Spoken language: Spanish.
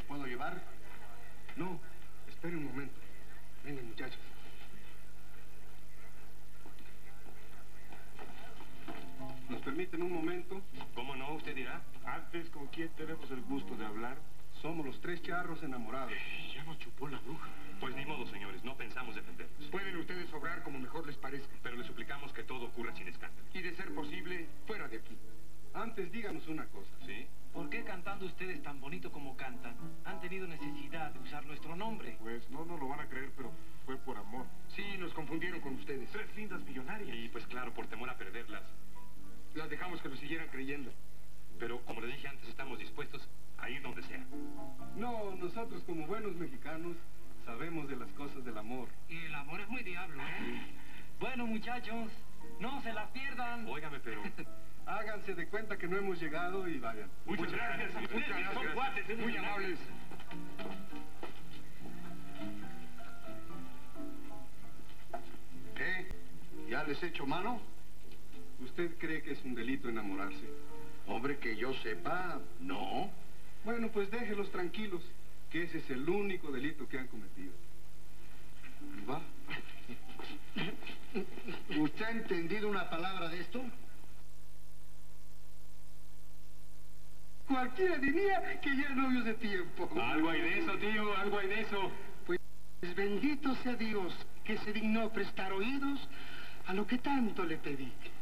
puedo llevar? No, espere un momento. Vengan, muchachos. ¿Nos permiten un momento? ¿Cómo no? Usted dirá. Antes, ¿con quién tenemos el gusto de hablar? Somos los 3 charros enamorados. Ya nos chupó la bruja. Pues ni modo, señores, no pensamos defendernos. Pueden ustedes obrar como mejor les parezca. Pero les suplicamos que todo ocurra sin escándalo. Y de ser posible, fuera de aquí. Antes díganos una cosa. ¿Sí? ¿Por qué cantando ustedes tan bonito como cantan, han tenido necesidad de usar nuestro nombre? Pues no lo van a creer, pero fue por amor. Sí, nos confundieron con ustedes. 3 lindas millonarias. Y pues claro, por temor a perderlas. Las dejamos que nos siguieran creyendo. Pero como le dije antes, estamos dispuestos a ir donde sea. No, nosotros como buenos mexicanos sabemos de las cosas del amor. Y el amor es muy diablo, ¿eh? Bueno, muchachos, no se las pierdan. Óigame, pero... Háganse de cuenta que no hemos llegado y vayan. Muchas gracias. Muchas gracias. Son cuates, Muy amables. ¿Qué? ¿Ya les he hecho mano? ¿Usted cree que es un delito enamorarse? Hombre, que yo sepa, no. Bueno, pues déjelos tranquilos, que ese es el único delito que han cometido. ¿Va? ¿Usted ha entendido una palabra de esto? Cualquiera diría que ya novios de tiempo. Algo hay de eso, tío, algo hay de eso. Pues bendito sea Dios que se dignó prestar oídos a lo que tanto le pedí.